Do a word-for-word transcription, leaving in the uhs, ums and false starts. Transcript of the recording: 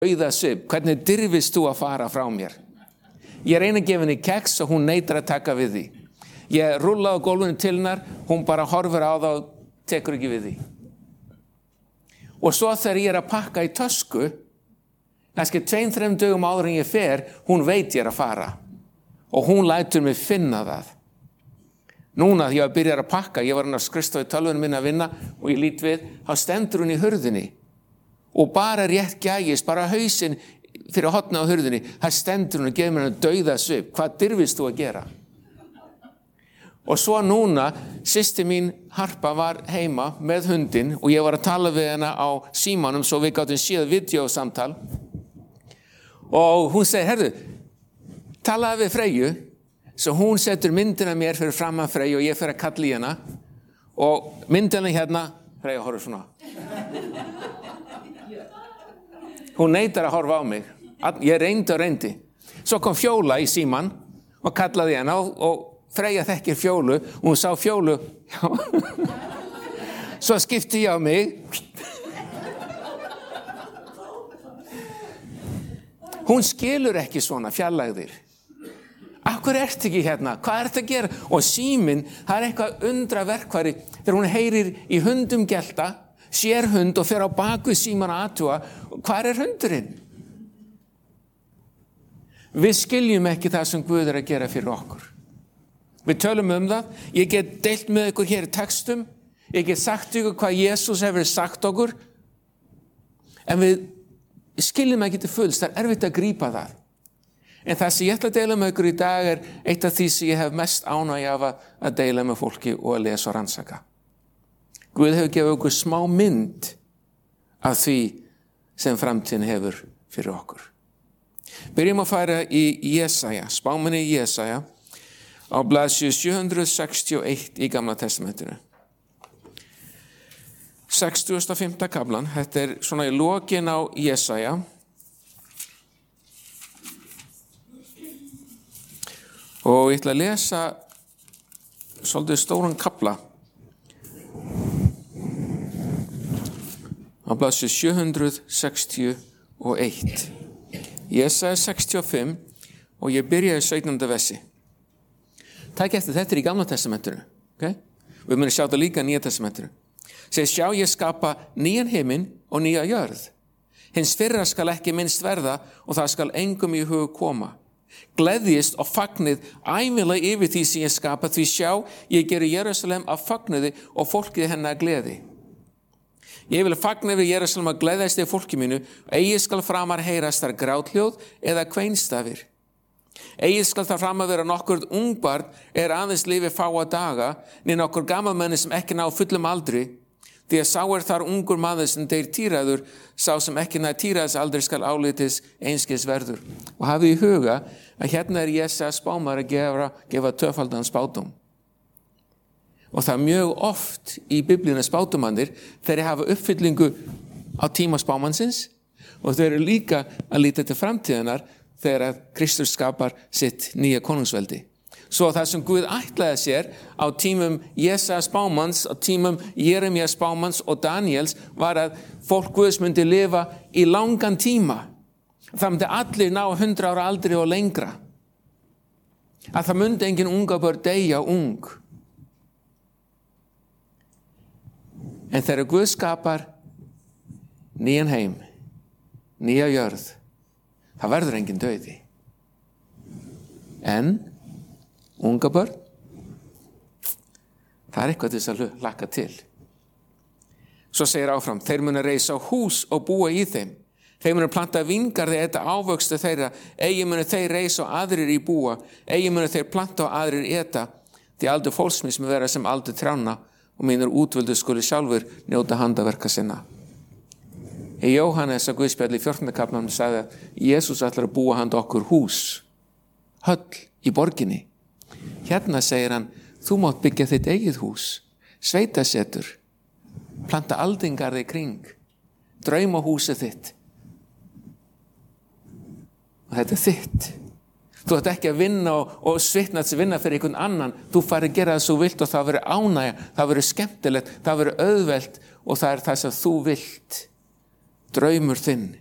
dauðasvip, hvernig dirfist þú að fara frá mér? Ég reyni að gefa henni keks og hún neitar að taka við því. Ég rúlla á gólfinu til hennar, hún bara horfir á það og tekur ekki við því. Og svo þegar ég er að pakka í tösku, kannski tveim, þreim dögum áður en ég fer, hún veit ég er að fara. Og hún lætur mig finna það. Núna þegar ég byrjar að pakka, ég var hann að skrifstofa í tölvunum minna að vinna og ég lít við, þá stendur hún í hurðinni. Og bara rétt gægist, bara hausinn fyrir hotna á hurðinni, það stendur hún og gefur mér hann dauðasvip. Hvað dirfist þú að gera? Og svo núna, systir mín Harpa var heima með hundinn og ég var að tala við hana á símanum svo við gátum séð videósamtal. Og hún segir, herðu, talaði við Freyju, svo hún setur myndina mér fyrir fram að Freyju og ég fyrir að kalla í hana. Og myndina hérna, Freyja horfir svona. Hún neitar að horfa á mig. Ég reyndi og reyndi. Svo kom Fjóla í síman og kallaði hana og, og Freyja þekkir Fjólu og hún sá Fjólu. Svo skipti ég á mig. Hún skilur ekki svona fjarlægðir. Akkur ertu ekki hérna? Hvað ertu að gera? Og síminn, það er eitthvað undra verkfæri þegar hún heyrir í hundum gelta, sér hund og fer á baku síman að athuga. Hvar er hundurinn? Við skiljum ekki það sem Guð er að gera fyrir okkur. Við tölum um það. Ég get deilt með ykkur hér í textum. Ég get sagt ykkur hvað Jesús hefur sagt okkur. En við skiljum ekki til fulls. Það er erfitt að grípa það. En það sem ég ætla að deila með ykkur í dag er eitt af því sem ég hef mest ánægja af að deila með fólki og að lesa og rannsaka. Guð hefur gefið okkur smá mynd af því sem framtíðin hefur fyrir okkur. Byrjum að fara í Jesaja, spámanni í Jesaja, á blaðsíðu sjö hundruð sextíu og eitt í Gamla testamentinu. sextugasta og fimmta kaflan, þetta er svona í lokin á Jesaja. Og ég ætla að lesa svolítið stóran kafla. Á blaðsíðu sjö hundruð sextíu og eitt. Jesaja sextíu og fimm og ég byrjaði sautjánda versi. Takk eftir, þetta er í Gamla testamentinu. Okay? Við munum sjá þetta líka í Nýja testamentinu. Segir, sjá ég skapa nýjan himinn og nýja jörð. Hins fyrra skal ekki minnst verða og það skal engum í hug koma. Gleðjist og fagnið ævinlega yfir því sem ég skapa, því sjá, ég geri Jerúsalem að fagniði og fólkið hennar gleði. Ég vil fagna yfir Jerúsalem að gleðjast yfir fólki mínu, eigi skal framar heyrast þar gráthljóð eða kveinstafir. Eigi skal þar fram að vera nokkur ungbarn er aðeins lifi fáa daga, né nokkur gamalmenni sem ekki ná fullum aldri, því að sá er þar ungur maður sem deyr týraður, sá sem ekki nær týraðs aldri skal álitis einskis verður. Og hafið í huga að hérna er Jesaja spámaður að gefa, gefa töfaldan spátum. Og það er mjög oft í biblíunni spátumannir þeir hafa uppfyllingu á tíma spámannsins og þeir eru líka að líta til framtíðanar þegar að Kristus skapar sitt nýja konungsveldi. Svo það sem Guð ætlaði sér á tímum Jesaja spámanns, á tímum Jeremía spámanns og Daniels var að fólk Guðs myndi lifa í langan tíma. Það myndi allir ná hundra ára aldri og lengra. Að það myndi engin unga börn deyja ung. En þegar Guð skapar nýjan heim, nýja jörð, það verður engin dauði. En unga börn, það er eitthvað til þess að hlakka til. Svo segir áfram, þeir munu reisa hús og búa í þeim. Þeir munu planta víngarði eta ávöxtu þeirra, eigi munu þeir reisa og aðrir í búa, eigi munu þeir planta og aðrir eta, því aldur fólksmís mun vera sem aldur trjána og mínur útvöldu skuli sjálfur njóta handaverka sinna. Í Jóhannes að Guðspjalli í fjórtánda kaflanum sagði að Jesús ætlar að búa handa okkur hús, höll í borginni. Hérna segir hann, þú mátt byggja þitt eigið hús, sveitasetur, planta aldingarði kring, draumahúsið þitt. Og þetta er þitt. Þú ætti ekki að vinna og, og svitna að vinna fyrir einhvern annan. Þú fari að gera það svo vilt og það verður ánægja, það verður skemmtilegt, það verður auðvelt og það er það sem þú vilt. Draumur þinn.